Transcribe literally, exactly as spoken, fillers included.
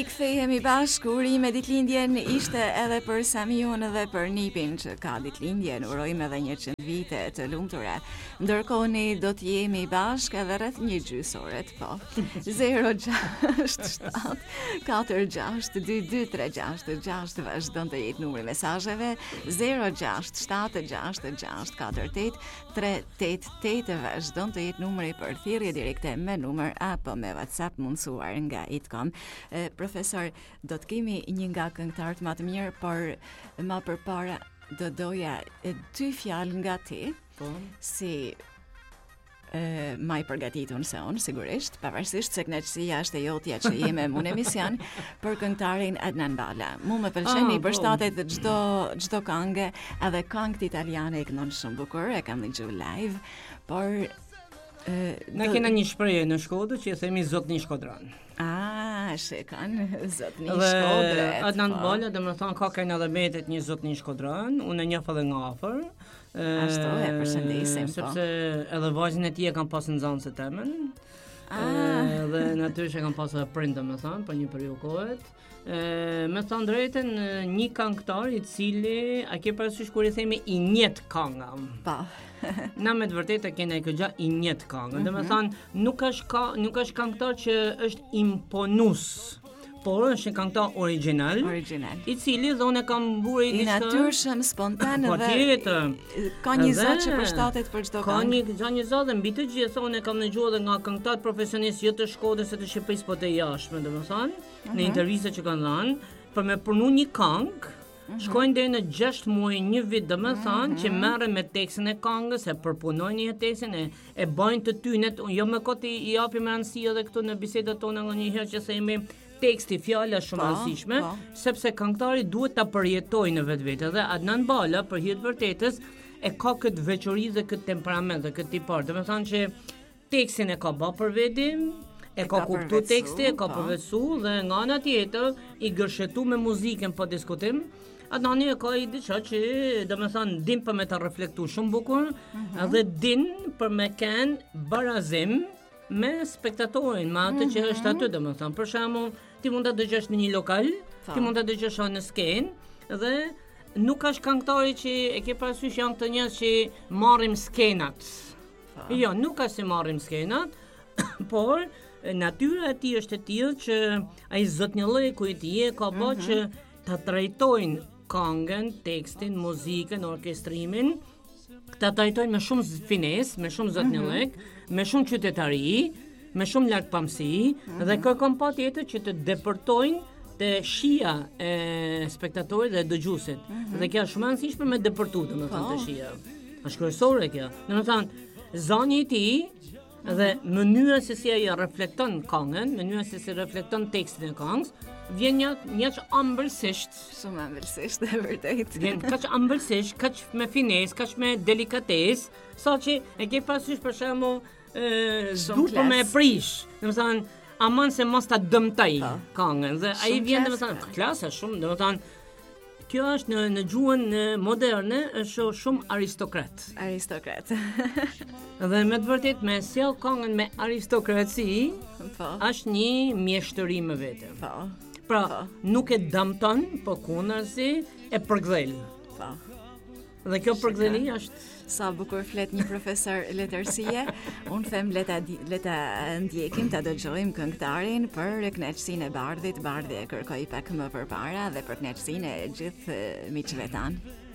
Kthehemi bashkë, urime ditëlindjen ishte edhe për Samiun dhe për Nipin që ka ditëlindjen. Urojmë edhe njëqind vite të lumtura. Ndërkohë ne do të jemi bashkë edhe rreth një gjysore, po. zero gjashtë shtat katër gjashtë dy dy tre gjashtë gjashtë vazhdon të jetë numri mesazheve zero gjashtë shtat gjashtë gjashtë katër tetë tre tetë tetë vazhdon të jetë numri për thirrje direkte me numër apo me WhatsApp mundsuar nga i të kom. E, Profesor, do të kemi një nga këngëtarët më të mirë, por më përpara do doja e, dy fjalë nga ti, Po. si e, më i përgatitur se unë, sigurisht, pavarësisht se kënaqësia është e jotja që jemi në emision, për këngëtarin Adnan Balla. Mu më pëlqen Ah, i përshtatet çdo çdo këngë, edhe këngët italiane e këndon shumë bukur, e kam dëgjuar live, por e, Ne do- kena një shprehje në Shkodër që e themi zotni Shkodran. Ah, shikon, zotni Dhe Shkodret. Adnan po. Balla, domethënë ka kënë edhe betet një zotni Shkodran, unë e njoh edhe nga afër. Ashtu, e përshëndesim, po. Sepse edhe vajzën e tij e kam pasur nxënëse temën. Ah. E, Dhe natyrisht e kam pasur prind domethënë për një periudhë kohet. E, me thënë drejtën, një këngëtar i cili a ke parasysh kur i themi i njët kënga. Po. Na me të vërtetë kena e këgja i njët këngë. Dhe me thënë, nuk është, ka, nuk është këngëtar që është imponus, por është një këngëtar original, Original. i cili dhe unë e kam bërë I natyrshëm, spontan Po dhe tjetër. ka një Edhe zot që përshtatet për çdo Ka këngë. një ka një zot dhe mbi të gjitha unë e kam dëgjuar edhe nga këngëtarë profesionistë jo të Shkodrës se të Shqipërisë, po të jashtme, domethënë, në intervista që kanë dhënë, për me punu një këngë, shkojnë deri në gjashtë muaj, një vit domethënë, që merren me tekstin e këngës, e përpunojnë një tekstin e e bëjnë të tynet, jo me kot i i japim rëndësi edhe këtu në bisedat tona nganjëherë që themi teksti, fjala shumë Po, rëndësishme, po. sepse këngëtari duhet ta përjetojë në vetvete dhe Adnan Balla për hir të vërtetës e ka këtë veçori dhe këtë temperament dhe këtë tipar. Domethënë që tekstin e ka bë për veti, e ka ka kuptu përvetësu, teksti, e ka po. përvetësu dhe nga ana tjetër i gërshetu me muzikën pa diskutim. Adnani e ka i diçka që domethënë din për me ta reflektu shumë bukur, edhe din për me kenë barazim me spektatorin, me atë që është aty domethënë. Për shembull, ti mund ta dëgjosh në një lokal, Po. ti mund ta dëgjosh në skenë dhe nuk është këngëtari që e ke parasysh janë të njerëz që marrim skenat. Jo, nuk ka si marrim skenat, por e, natyra e tij është e tillë që ai zotnjëllëku i tij e ka bërë që ta trajtojnë këngën, tekstin, muzikën, orkestrimin, ta trajtojnë me shumë finesë, me shumë zotnjëllëk, me shumë qytetari, me shumë lartpamësi dhe kërkon patjetër që të depërtojnë te shija e spektatorit dhe dëgjuesit. Dhe kjo është shumë e rëndësishme me depërtu, domethënë te shija. Është kryesore kjo. Domethënë, zani i tij dhe mënyra se si ai reflekton këngën, mënyra se si reflekton tekstin e këngës, vjen një një ëmbëlsisht. Shumë ëmbëlsisht, e vërtet. Vjen kaq ëmbëlsisht, kaq me finesë, kaq me delikatesë, saqë e ke parasysh për shembull ë Shumë duhet me klas. prish. Domethënë, aman se mos ta dëmtoj Po. këngën. Dhe ai Shumë vjen klas, domethënë ka. klasa shumë, domethënë kjo është në në gjuhën e, moderne është shumë aristokrat. Aristokrat. Dhe me të vërtet me sjell këngën me aristokraci Po. është një mjeshtëri me vete. Po. Pra, Po. nuk e dëmton, po kundërzi e përgdhel. Po. Dhe kjo përgdheli është Sa bukur flet një profesor letërsie. Unë them le ta di- le ta ndjekim, ta dëgjojmë këngëtarin për kënaqësinë e Bardhit. Bardhi e kërkoi pak më përpara dhe për kënaqësinë e gjithë eh, miqve tanë.